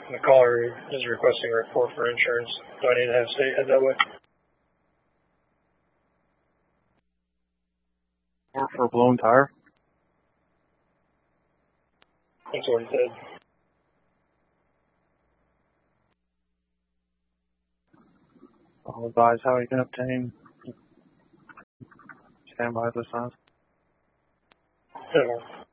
The caller is requesting a report for insurance. Do I need to have state head that way? Or for a blown tire? That's what he said. I'll advise how you can obtain standby at this time. Yeah.